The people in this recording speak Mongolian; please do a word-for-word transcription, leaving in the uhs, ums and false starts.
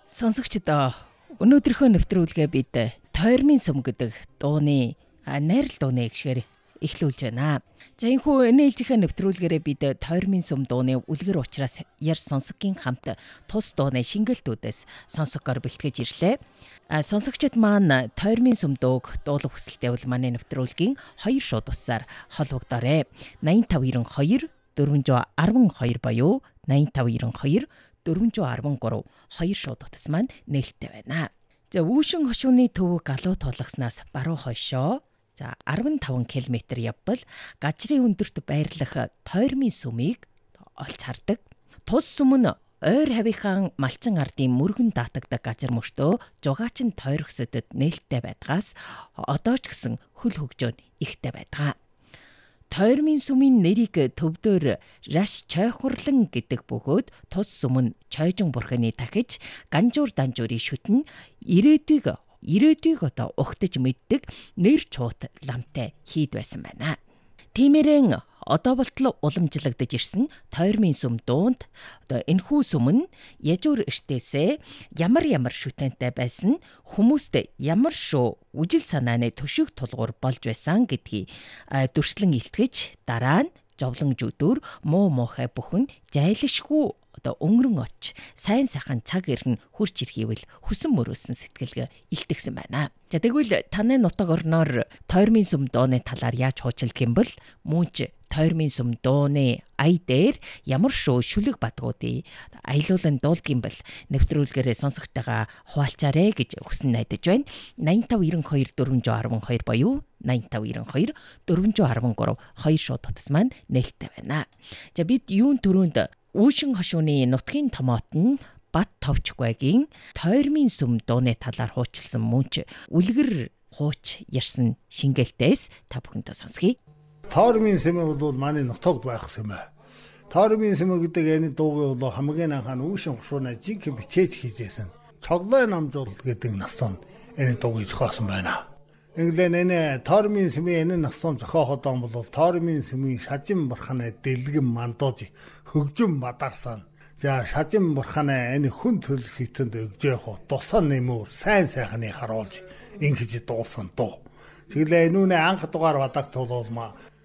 Сонсогчдоо өнөөдрийнхөө нэвтрүүлгээ бид Тойрмын сүм гэдэг дууны найрал дууны гişгээр эхлүүлж байна. За энэхүү энээлжийнхээ нэвтрүүлгээрээ бид Тойрмын сүм дууны үлгэр ухраас яр сонсогийн хамт тус дууны шингэлтүүдээс сонсогоор бэлтгэж ирлээ. А сонсогчид маань Тойрмын сүм дууг дуулах хүсэлтэй бол манай нэвтрүүлгийн хоёр шууд усаар холбогдоорой. найман тав найман хоёр дөрвөн один two боёо найман тав найман хоёр дөрвөн один три хоёр шууд утас маань нээлттэй байна. За үүшин хошууны төвөг галуу тулгаснаас баруун хойшоо за арван таван километр явбал гажрын өндөрт байрлах Тойрмын сүмийг олж хардаг. Тус сүм нь ойр хавийнхаа малчин ардын мөргөн даатагдаг газар мөртөө жугаачин тойрогсодод нээлттэй байдгаас одоо ч гэсэн хөл хөгжөө ихтэй байдаг. Тойрмын сүмийн нэрийг төвдөр Раш Чойхурлан гэдэг бөгөөд тус сүм нь Чойжин бурханы дахиж Ганжуур данжуурын шүтэн ирээдүйг ирээдүйг одоо ухтаж мэддэг нэр чуут ламтай хийд байсан байна. Тиймэрэн одоо болтол уламжлагдаж ирсэн Тойрмын сүм дуунд одоо энэхүү сүм нь яжуур эртээсээ ямар ямар шүтэнтэй байсан, хүмүүст ямар шүү үжил санааны төшөг тулгуур болж байсан гэдгийг дүрслэн илтгэж дараа нь жовлон жүдүр муу муухай бүхэн зайлшгүй одоо өнгөрөн оч сайн сайхан цаг ирнэ хурч ирэхийвэл хүсэн мөрөөсөн сэтгэлгээ илтгэсэн байна. За тэгвэл таны нутаг орноор Тойрмын сүм дууны талаар яаж хуучилдаг юм бол мөнч Тойрмын сүм дууны ая дээр ямар шүү шүлэг бадгуудыг аялуулан дуулдаг юм бол нэвтрүүлгээрээ сонсогтойгоо хуваалцаарэ гэж хүсэн найдаж байна. найман тав найман хоёр дөрвөн один two боёо найман тав найман хоёр дөрвөн один три хоёр шууд утас маань нээлттэй байна. За бид юун төрөнд Үүшин хошууны нутгийн томоот нь Бат Товчгойгийн Тойрмын сүм дууны талаар хуучилсан мөнч үлгэр хууч ярьсан шингэлтээс та бүхэндээ сонсгий. Тойрмын сүм бол манай нутагт байх сүм ээ. Тойрмын сүм гэдэг энэ дууг бол хамгийн анхан Үүшин хошууны жиг бичээж хийжсэн. Цоглой намжуул гэдэг настан энэ дууг зохиосон байна. Инглен энэ Тойрмын сүмийн энэ настан зохиоход бол Тойрмын сүмийн шажин бурханы дэлгэн мандууж хөгжим бадарсан. За шажин бурханы энэ хүн төлөх хитэнд өгжөөх тусан нэмүр сайн сайхны харуулж ингэж дуусан дуу. Тэгэлээ энүүний анх дугаар бадагт болмаа